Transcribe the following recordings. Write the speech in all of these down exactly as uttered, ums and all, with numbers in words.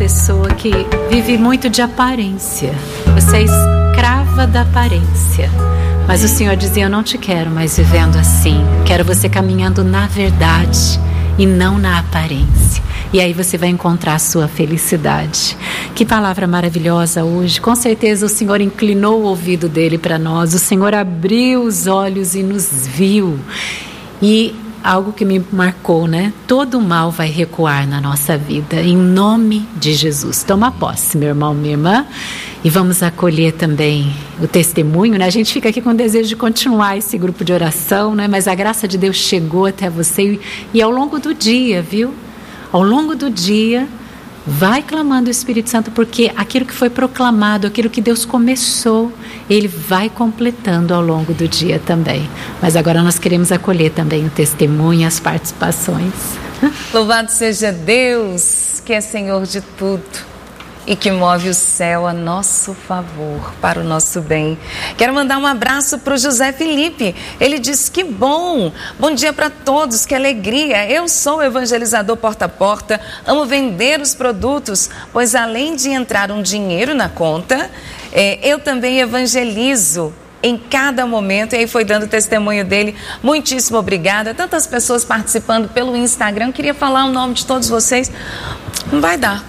pessoa que vive muito de aparência. Você é escrava da aparência. Mas o Senhor dizia: eu não te quero mais vivendo assim. Quero você caminhando na verdade e não na aparência. E aí você vai encontrar a sua felicidade. Que palavra maravilhosa hoje. Com certeza o Senhor inclinou o ouvido dele para nós. O Senhor abriu os olhos e nos viu. E algo que me marcou, né? Todo mal vai recuar na nossa vida, em nome de Jesus. Toma posse, meu irmão, minha irmã. E vamos acolher também o testemunho, né? A gente fica aqui com o desejo de continuar esse grupo de oração, né? Mas a graça de Deus chegou até você e, e ao longo do dia, viu? Ao longo do dia, vai clamando o Espírito Santo, porque aquilo que foi proclamado, aquilo que Deus começou, Ele vai completando ao longo do dia também. Mas agora nós queremos acolher também o testemunho, as participações. Louvado seja Deus, que é Senhor de tudo e que move o céu a nosso favor, para o nosso bem. Quero mandar um abraço para o José Felipe. Ele disse: que bom, bom dia para todos, que alegria. Eu sou evangelizador porta a porta, amo vender os produtos, pois além de entrar um dinheiro na conta, é, eu também evangelizo em cada momento. E aí foi dando testemunho dele. Muitíssimo obrigada. Tantas pessoas participando pelo Instagram. Queria falar o nome de todos vocês. Não vai dar.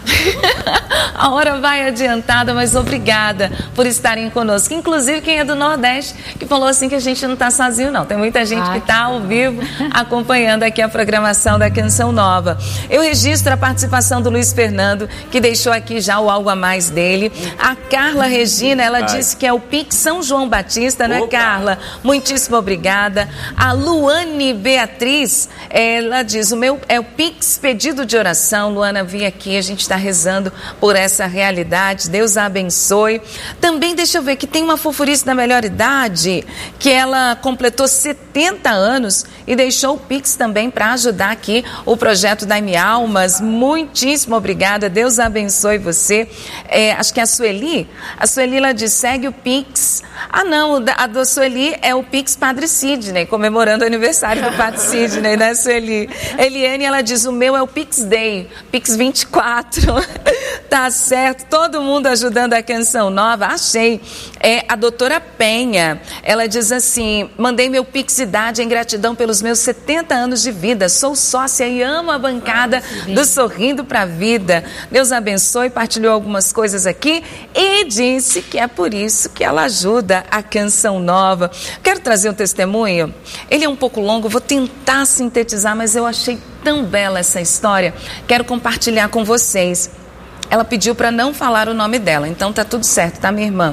A hora vai adiantada, mas obrigada por estarem conosco. Inclusive quem é do Nordeste, que falou assim que a gente não está sozinho, não. Tem muita gente Ai, que está ao vivo acompanhando aqui a programação da Canção Nova. Eu registro a participação do Luiz Fernando, que deixou aqui já o algo a mais dele. A Carla Regina, ela Ai. disse que é o Pix São João Batista, não é, Carla? Muitíssimo obrigada. A Luane Beatriz, ela diz: o meu é o Pix pedido de oração. Luana, vi aqui, a gente está rezando por essa realidade. Deus a abençoe. Também deixa eu ver que tem uma fofurice da melhor idade, que ela completou setenta anos e deixou o Pix também para ajudar aqui o projeto Dai-me Almas. Muitíssimo obrigada. Deus abençoe você. É, acho que é a Sueli. A Sueli, ela diz: segue o Pix. Ah, não, a da Sueli é o Pix Padre Sidney, comemorando o aniversário do Padre Sidney, né, Sueli? Eliane, ela diz: o meu é o Pix Day, Pix vinte e quatro. Tá certo, todo mundo ajudando a Canção Nova. Achei. É a doutora Penha, ela diz assim: mandei meu Pix Idade em gratidão pelos meus setenta anos de vida, sou sócia e amo a bancada do Sorrindo pra Vida. Deus abençoe. Partilhou algumas coisas aqui e disse que é por isso que ela ajuda a Canção Nova. Quero trazer um testemunho, ele é um pouco longo, vou tentar sintetizar, mas eu achei tão bela essa história, quero compartilhar com vocês. Ela pediu para não falar o nome dela, então tá tudo certo, tá, minha irmã?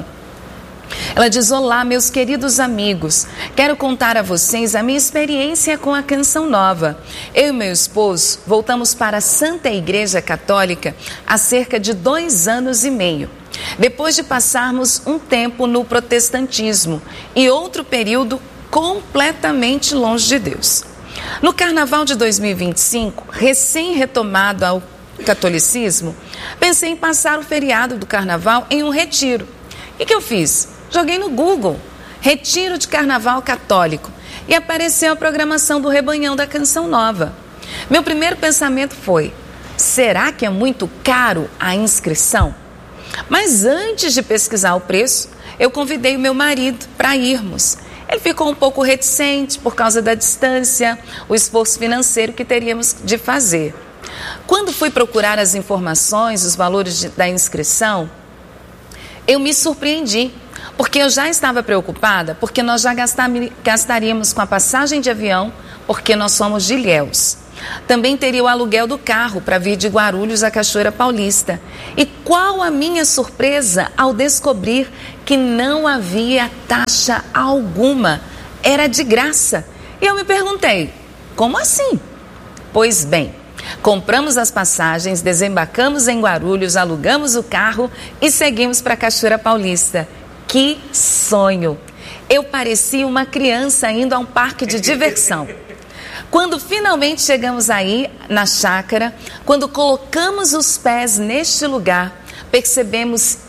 Ela diz: olá, meus queridos amigos, quero contar a vocês a minha experiência com a Canção Nova. Eu e meu esposo voltamos para a Santa Igreja Católica há cerca de dois anos e meio, depois de passarmos um tempo no protestantismo e outro período completamente longe de Deus. No Carnaval de dois mil e vinte e cinco, recém-retomado ao catolicismo, pensei em passar o feriado do Carnaval em um retiro. O que, que eu fiz? Joguei no Google, Retiro de Carnaval Católico, e apareceu a programação do Rebanhão da Canção Nova. Meu primeiro pensamento foi: será que é muito caro a inscrição? Mas antes de pesquisar o preço, eu convidei o meu marido para irmos. Ele ficou um pouco reticente por causa da distância, o esforço financeiro que teríamos de fazer. Quando fui procurar as informações, os valores de, da inscrição, eu me surpreendi, porque eu já estava preocupada, porque nós já gastaríamos com a passagem de avião, porque nós somos de Ilhéus. Também teria o aluguel do carro para vir de Guarulhos à Cachoeira Paulista. E qual a minha surpresa ao descobrir que não havia taxa alguma, era de graça. E eu me perguntei: como assim? Pois bem, compramos as passagens, desembarcamos em Guarulhos, alugamos o carro e seguimos para a Cachoeira Paulista. Que sonho! Eu parecia uma criança indo a um parque de diversão. Quando finalmente chegamos aí, na chácara, quando colocamos os pés neste lugar, percebemos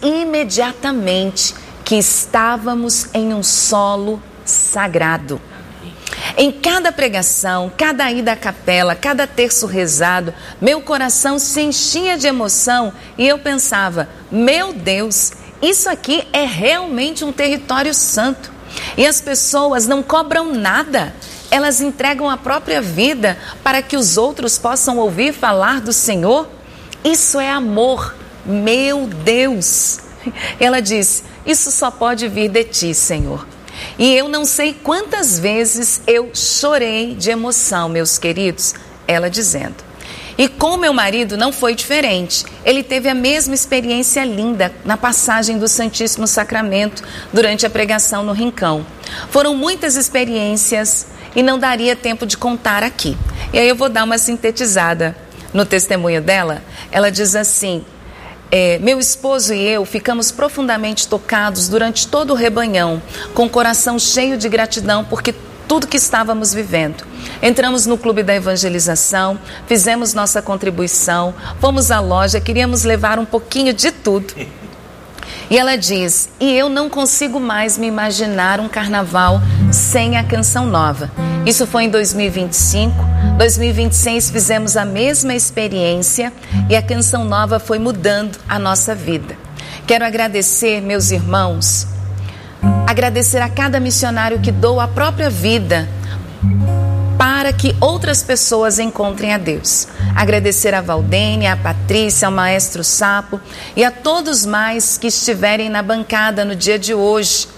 imediatamente que estávamos em um solo sagrado. Em cada pregação, cada ida à capela, cada terço rezado, meu coração se enchia de emoção e eu pensava, meu Deus, isso aqui é realmente um território santo. E as pessoas não cobram nada, elas entregam a própria vida para que os outros possam ouvir falar do Senhor. Isso é amor, meu Deus. Ela disse, isso só pode vir de ti, Senhor. E eu não sei quantas vezes eu chorei de emoção, meus queridos, ela dizendo. E com meu marido não foi diferente. Ele teve a mesma experiência linda na passagem do Santíssimo Sacramento durante a pregação no Rincão. Foram muitas experiências e não daria tempo de contar aqui. E aí eu vou dar uma sintetizada no testemunho dela. Ela diz assim, é, meu esposo e eu ficamos profundamente tocados durante todo o rebanhão, com o coração cheio de gratidão porque tudo que estávamos vivendo. Entramos no clube da evangelização, fizemos nossa contribuição, fomos à loja, queríamos levar um pouquinho de tudo. E ela diz, e eu não consigo mais me imaginar um carnaval sem a Canção Nova. Isso foi em dois mil e vinte e cinco, dois mil e vinte e seis fizemos a mesma experiência e a Canção Nova foi mudando a nossa vida. Quero agradecer, meus irmãos, agradecer a cada missionário que doa a própria vida para que outras pessoas encontrem a Deus. Agradecer a Valdênia, a Patrícia, ao Maestro Sapo e a todos mais que estiverem na bancada no dia de hoje.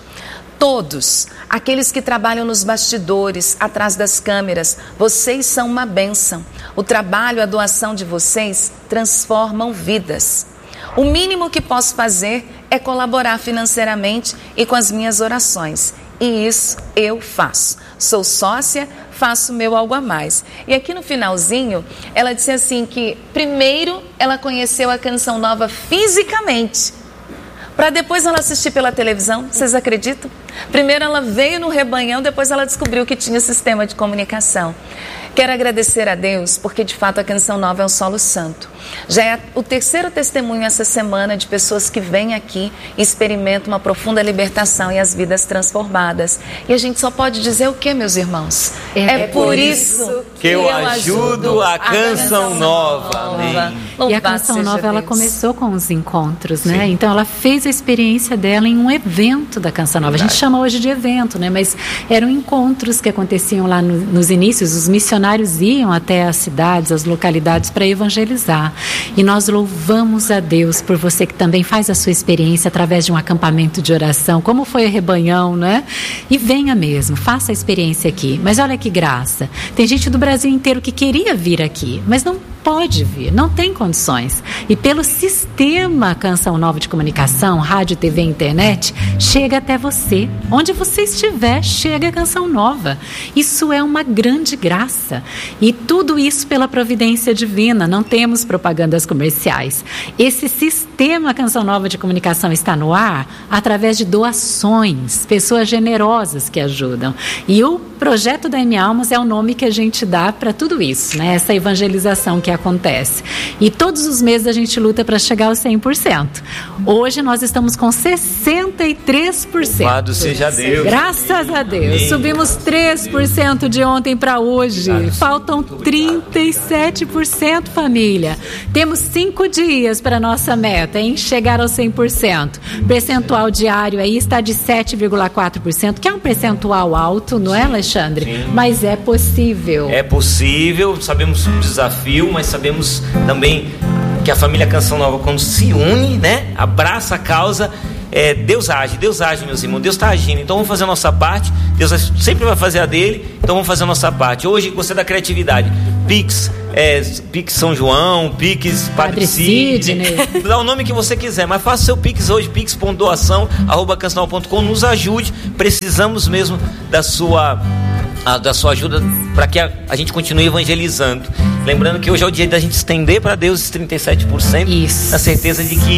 Todos, aqueles que trabalham nos bastidores, atrás das câmeras, vocês são uma bênção. O trabalho, a doação de vocês transformam vidas. O mínimo que posso fazer é colaborar financeiramente e com as minhas orações. E isso eu faço. Sou sócia, faço meu algo a mais. E aqui no finalzinho, ela disse assim que primeiro ela conheceu a Canção Nova fisicamente, para depois ela assistir pela televisão. Vocês acreditam? Primeiro ela veio no rebanhão, depois ela descobriu que tinha sistema de comunicação. Quero agradecer a Deus, porque de fato a Canção Nova é um solo santo. Já é o terceiro testemunho essa semana de pessoas que vêm aqui e experimentam uma profunda libertação e as vidas transformadas. E a gente só pode dizer o que, meus irmãos? É, é por isso que, que eu ajudo a Canção Nova. Amém. E a Canção Nova, ela começou com os encontros, né? Sim. Então ela fez a experiência dela em um evento da Canção Nova. Verdade. A gente chama hoje de evento, né? Mas eram encontros que aconteciam lá no, nos inícios. Os missionários iam até as cidades, as localidades para evangelizar. E nós louvamos a Deus por você que também faz a sua experiência através de um acampamento de oração, como foi o Rebanhão, né? E venha mesmo, faça a experiência aqui. Mas olha que graça, tem gente do Brasil inteiro que queria vir aqui, mas não pode vir, não tem condições. E pelo sistema Canção Nova de Comunicação, rádio, T V, internet, chega até você. Onde você estiver, chega a Canção Nova. Isso é uma grande graça. E tudo isso pela providência divina. Não temos propagandas comerciais. Esse sistema Canção Nova de Comunicação está no ar através de doações, pessoas generosas que ajudam. E o Projeto da M Almas é o nome que a gente dá para tudo isso, né? Essa evangelização que acontece. E todos os meses a gente luta para chegar aos cem por cento. Hoje nós estamos com sessenta e três por cento. Louvado seja Deus. Graças a Deus. Amém. Subimos três por cento de ontem para hoje. Faltam trinta e sete por cento, família. Temos cinco dias para nossa meta, hein? Chegar aos cem por cento. Percentual diário aí está de sete vírgula quatro por cento, que é um percentual alto, não é, Alexandre? Sim. Mas é possível. É possível, sabemos o desafio, mas sabemos também que a família Canção Nova, quando se une, né, abraça a causa, é, Deus age, Deus age, meus irmãos, Deus está agindo. Então vamos fazer a nossa parte, Deus sempre vai fazer a dele, então vamos fazer a nossa parte. Hoje, gostei da criatividade. Pix, é, Pix São João, Pix Padre Sidney, dá o nome que você quiser, mas faça o seu Pix hoje, pix ponto doação arroba canção ponto com, nos ajude, precisamos mesmo da sua, a, da sua ajuda para que a, a gente continue evangelizando. Lembrando que hoje é o dia da gente estender para Deus esses trinta e sete por cento, isso, na certeza de que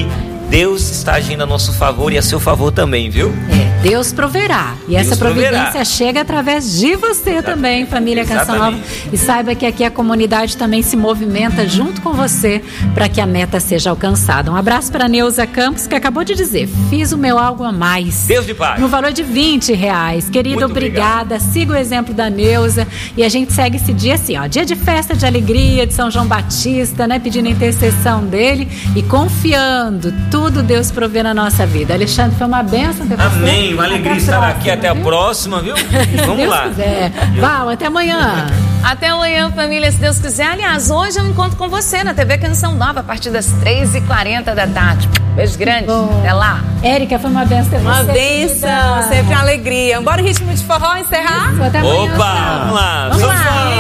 Deus está agindo a nosso favor e a seu favor também, viu? É, Deus proverá. E Deus essa providência proverá. chega através de você Exatamente. também, família Canção Nova. Exatamente. E saiba que aqui a comunidade também se movimenta junto com você para que a meta seja alcançada. Um abraço para Neuza Campos, que acabou de dizer: fiz o meu algo a mais. Deus de paz. No valor de vinte reais. Querido, Muito obrigada. Siga o exemplo da Neuza. E a gente segue esse dia assim, ó. Dia de festa, de alegria, de São João Batista, né? Pedindo a intercessão dele e confiando. Tudo Deus provê na nossa vida. Alexandre, foi uma bênção ter você. Amém. Uma alegria estar próxima, aqui. Até a viu? próxima, viu? Vamos Deus lá. quiser. Val, até amanhã. Até amanhã, família, se Deus quiser. Aliás, hoje eu encontro com você na T V Canção Nova, a partir das três e quarenta da tarde. Beijo grande. Bom. Até lá. Érica, foi uma bênção ter Uma você. bênção, querida. sempre uma alegria. Bora o ritmo de forró encerrar? Até amanhã. Opa, vamos lá. Vamos Vamos lá. lá.